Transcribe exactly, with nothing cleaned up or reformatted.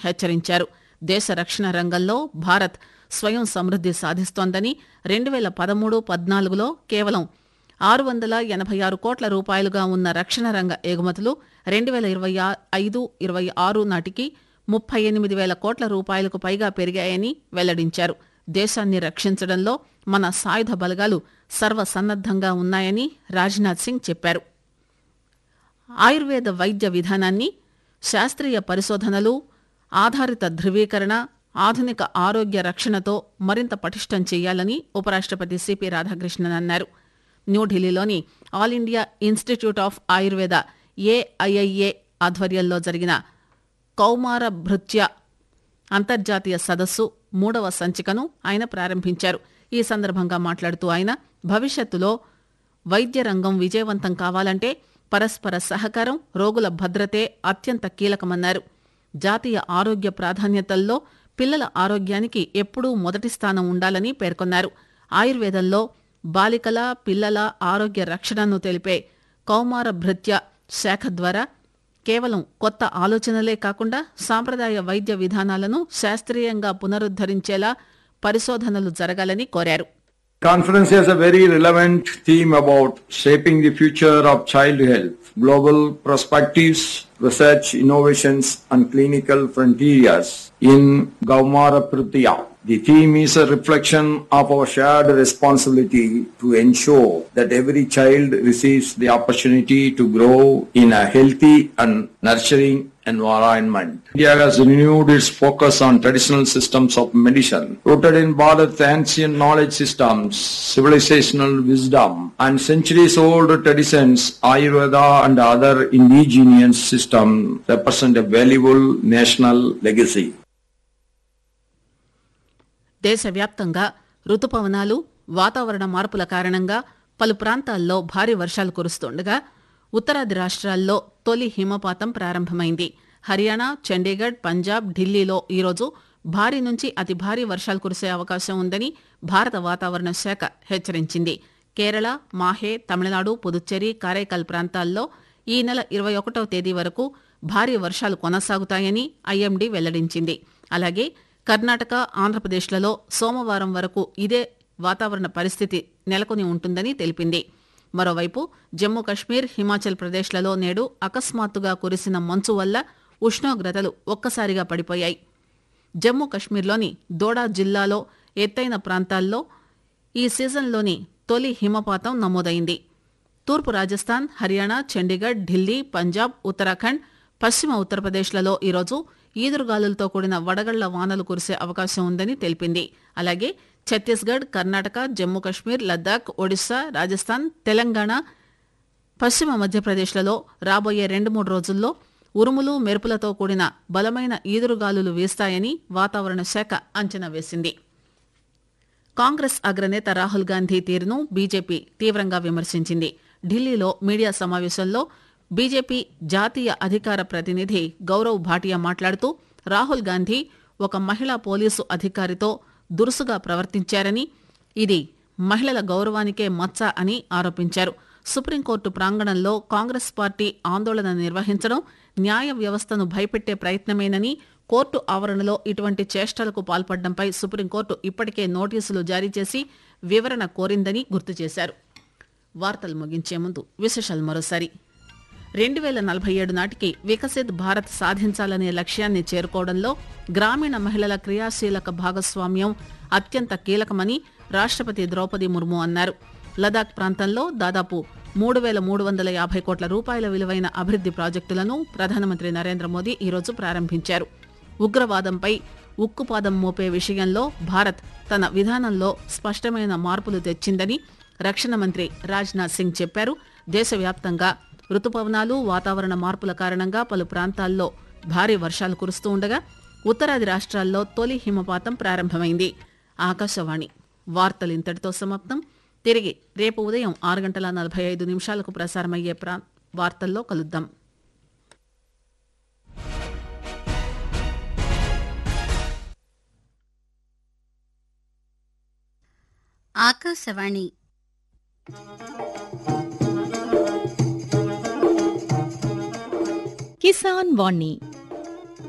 హెచ్చరించారు. దేశ రక్షణ రంగంలో భారత్ స్వయం సమృద్ది సాధిస్తోందని, రెండు వేల పదమూడు పద్నాలుగులో కేవలం ఆరు వందల ఎనభై ఆరు కోట్ల రూపాయలుగా ఉన్న రక్షణ రంగ ఎగుమతులు రెండు వేల ఇరవై ఐదు ఇరవై ఆరు నాటికి ముప్పై ఎనిమిది వేల కోట్ల రూపాయలకు పైగా పెరిగాయని వెల్లడించారు. దేశాన్ని రక్షించడంలో మన సాయుధ బలగాలు సర్వసన్నద్దంగా ఉన్నాయని రాజ్నాథ్ సింగ్ చెప్పారు. ఆయుర్వేద వైద్య విధానాన్ని శాస్త్రీయ పరిశోధనలు, ఆధారిత ధృవీకరణ, ఆధునిక ఆరోగ్య రక్షణతో మరింత పటిష్టం చేయాలని ఉపరాష్టపతి సిపి రాధాకృష్ణన్ అన్నారు. న్యూఢిల్లీలోని all India institute of Ayurveda AIIA ఆధ్వర్యంలో జరిగిన కౌమార భృత్య అంతర్జాతీయ సదస్సు మూడవ సంచికను ఆయన ప్రారంభించారు. ఈ సందర్భంగా మాట్లాడుతూ ఆయన భవిష్యత్తులో వైద్య రంగం విజయవంతం కావాలంటే పరస్పర సహకారం, రోగుల భద్రతే అత్యంత కీలకమన్నారు. జాతీయ ఆరోగ్య ప్రాధాన్యతల్లో పిల్లల ఆరోగ్యానికి ఎప్పుడూ మొదటి స్థానం ఉండాలని పేర్కొన్నారు. ఆయుర్వేదంలో బాలికల, పిల్లల ఆరోగ్య రక్షణను తెలిపే కౌమార భృత్య శాఖ ద్వారా కేవలం కొత్త ఆలోచనలే కాకుండా సాంప్రదాయ వైద్య విధానాలను శాస్త్రీయంగా పునరుద్ధరించేలా పరిశోధనలు జరగాలని కోరారు. Conference has a very relevant theme about shaping the future of child health, global perspectives, research, innovations and clinical frontiers in Gaumara Prithya. The theme is a reflection of our shared responsibility to ensure that every child receives the opportunity to grow in a healthy and nurturing environment. India has renewed its focus on traditional systems of medicine, rooted in Bharat's ancient knowledge systems, civilizational wisdom, and centuries-old traditions. Ayurveda and other indigenous systems represent a valuable national legacy. దేశవ్యాప్తంగా రుతుపవనాలు, వాతావరణ మార్పుల కారణంగా పలు ప్రాంతాల్లో భారీ వర్షాలు కురుస్తుండగా ఉత్తరాది రాష్ట్రాల్లో తొలి హిమపాతం ప్రారంభమైంది. హర్యానా, చండీగఢ్, పంజాబ్, ఢిల్లీలో ఈరోజు భారీ నుంచి అతి భారీ వర్షాలు కురిసే అవకాశం ఉందని భారత వాతావరణ శాఖ హెచ్చరించింది. కేరళ, మాహే, తమిళనాడు, పుదుచ్చేరి, కారైకాల్ ప్రాంతాల్లో ఈ నెల ఇరవై ఒకటవ తేదీ వరకు భారీ వర్షాలు కొనసాగుతాయని ఐఎండీ వెల్లడించింది. అలాగే కర్ణాటక, ఆంధ్రప్రదేశ్లలో సోమవారం వరకు ఇదే వాతావరణ పరిస్థితి నెలకొని ఉంటుందని తెలిపింది. మరోవైపు జమ్మూ కశ్మీర్, హిమాచల్ ప్రదేశ్లలో నేడు అకస్మాత్తుగా కురిసిన మంచు వల్ల ఉష్ణోగ్రతలు ఒక్కసారిగా పడిపోయాయి. జమ్మూ కశ్మీర్లోని దోడా జిల్లాలో ఎత్తైన ప్రాంతాల్లో ఈ సీజన్లోని తొలి హిమపాతం నమోదైంది. తూర్పు రాజస్థాన్, హర్యానా, చండీగఢ్, ఢిల్లీ, పంజాబ్, ఉత్తరాఖండ్, పశ్చిమ ఉత్తరప్రదేశ్లలో ఈరోజు ఈదురుగాలులతో కూడిన వడగళ్ల వానలు కురిసే అవకాశం ఉందని తెలిపింది. అలాగే ఛత్తీస్గఢ్, కర్ణాటక, జమ్మూ కశ్మీర్, లద్దాఖ్, ఒడిశా, రాజస్థాన్, తెలంగాణ, పశ్చిమ మధ్యప్రదేశ్లలో రాబోయే రెండు మూడు రోజుల్లో ఉరుములు, మెరుపులతో కూడిన బలమైన ఈదురుగాలులు వీస్తాయని వాతావరణ శాఖ అంచనా వేసింది. కాంగ్రెస్ అగ్రనేత రాహుల్ గాంధీ తీరును బీజేపీ తీవ్రంగా విమర్శించింది. ఢిల్లీలో మీడియా సమావేశంలో బీజేపీ జాతీయ అధికార ప్రతినిధి గౌరవ్ భాటియా మాట్లాడుతూ రాహుల్ గాంధీ ఒక మహిళా పోలీసు అధికారితో దురుసుగా ప్రవర్తించారని, ఇది మహిళల గౌరవానికే మచ్చ అని ఆరోపించారు. సుప్రీంకోర్టు ప్రాంగణంలో కాంగ్రెస్ పార్టీ ఆందోళన నిర్వహించడం న్యాయ వ్యవస్థను భయపెట్టే ప్రయత్నమేనని, కోర్టు ఆవరణలో ఇటువంటి చేష్టలకు పాల్పడడంపై సుప్రీంకోర్టు ఇప్పటికే నోటీసులు జారీ చేసి వివరణ కోరిందని గుర్తు చేశారు. వార్తలు ముగించే ముందు విశేషాలు మరోసారి. రెండు వేల నలభై ఏడు నాటికి వికసిత్ భారత్ సాధించాలనే లక్ష్యాన్ని చేరుకోవడంలో గ్రామీణ మహిళల క్రియాశీలక భాగస్వామ్యం అత్యంత కీలకమని రాష్ట్రపతి ద్రౌపది ముర్ము అన్నారు. లదాఖ్ ప్రాంతంలో దాదాపు మూడు వేల మూడు వందల యాభై కోట్ల రూపాయల విలువైన అభివృద్ది ప్రాజెక్టులను ప్రధానమంత్రి నరేంద్ర మోదీ ఈరోజు ప్రారంభించారు. ఉగ్రవాదంపై ఉక్కుపాదం మోపే విషయంలో భారత్ తన విధానంలో స్పష్టమైన మార్పులు తెచ్చిందని రక్షణ మంత్రి రాజ్నాథ్ సింగ్ చెప్పారు. దేశవ్యాప్తంగా రుతుపవనాలు, వాతావరణ మార్పుల కారణంగా పలు ప్రాంతాల్లో భారీ వర్షాలు కురుస్తూ ఉండగా ఉత్తరాది రాష్ట్రాల్లో తొలి హిమపాతం ప్రారంభమైంది. ఆకాశవాణి వార్తలు ఇంతటితో సమాప్తం. తిరిగి రేపు ఉదయం ఆరు గంటల నలభై ఐదు నిమిషాలకు ప్రసారమయ్యే ప్రా వార్తల్లో కలుద్దాం. ఆకాశవాణి కిసాన్ వాణి